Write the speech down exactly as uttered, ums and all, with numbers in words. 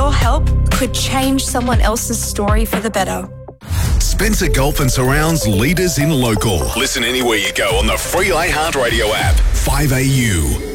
your help could change someone else's story for the better. Spencer Gulf and Surround's leaders in local. Listen anywhere you go on the free iHeartRadio app. five A U.